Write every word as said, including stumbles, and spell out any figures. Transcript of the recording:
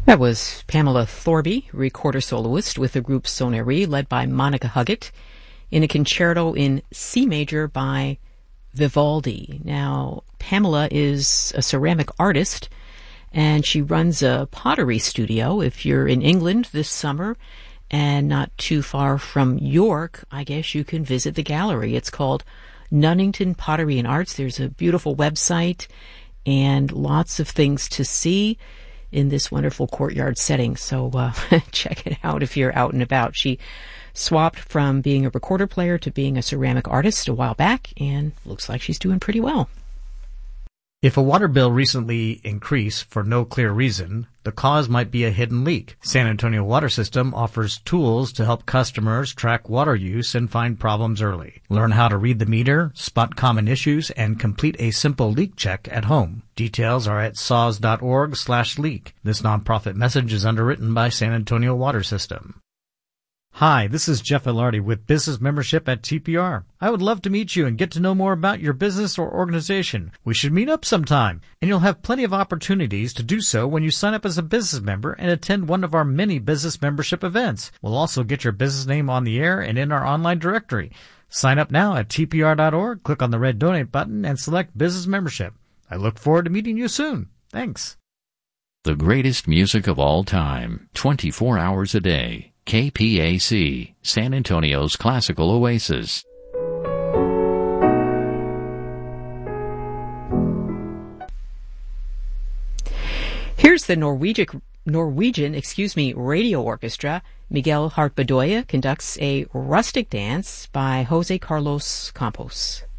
That was Pamela Thorby, recorder soloist with the group Sonnerie, led by Monica Huggett, in a concerto in C major by Vivaldi. Now, Pamela is a ceramic artist, and she runs a pottery studio. If you're in England this summer and not too far from York, I guess you can visit the gallery. It's called Nunnington Pottery and Arts. There's a beautiful website and lots of things to see in this wonderful courtyard setting. So uh, check it out if you're out and about. She swapped from being a recorder player to being a ceramic artist a while back, and looks like she's doing pretty well. If a water bill recently increased for no clear reason, the cause might be a hidden leak. San Antonio Water System offers tools to help customers track water use and find problems early. Learn how to read the meter, spot common issues, and complete a simple leak check at home. Details are at saws.org slash leak. This nonprofit message is underwritten by San Antonio Water System. Hi, this is Jeff Ilardi with Business Membership at T P R. I would love to meet you and get to know more about your business or organization. We should meet up sometime, and you'll have plenty of opportunities to do so when you sign up as a business member and attend one of our many business membership events. We'll also get your business name on the air and in our online directory. Sign up now at T P R dot org, click on the red donate button, and select business membership. I look forward to meeting you soon. Thanks. The greatest music of all time, twenty-four hours a day. K P A C, San Antonio's classical oasis. Here's the Norwegian, Norwegian, excuse me, radio orchestra. Miguel Hartbedoya conducts a rustic dance by Jose Carlos Campos.